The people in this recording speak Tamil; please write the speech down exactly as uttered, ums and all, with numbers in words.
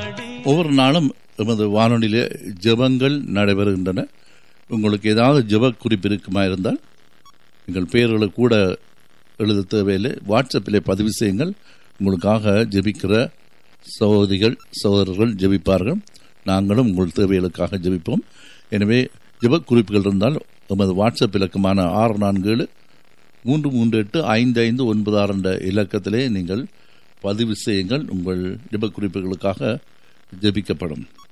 ஒவ்வொரு நாளும் எமது வானொலியிலே ஜெபங்கள் நடைபெறுகின்றன. உங்களுக்கு ஏதாவது ஜெப குறிப்பு இருக்குமா இருந்தால் எங்கள் பெயர்களை கூட எழுத தேவையில்லை, வாட்ஸ்அப்பிலே பதிவு செய்யுங்கள். உங்களுக்காக ஜெபிக்கிற சகோதரிகள் சகோதரர்கள் ஜெபிப்பார்கள். நாங்களும் உங்கள் தேவைகளுக்காக ஜெபிப்போம். எனவே ஜெப குறிப்புகள் இருந்தால் எமது வாட்ஸ்அப் இலக்கமான ஆறு நான்கு ஏழு மூன்று மூன்று எட்டு ஐந்து ஐந்து ஒன்பது ஆறு என்ற இலக்கத்திலே நீங்கள் பதிவு செய்யுங்கள். உங்கள் ஜெப குறிப்புகளுக்காக ஜெபிக்கப்படும்.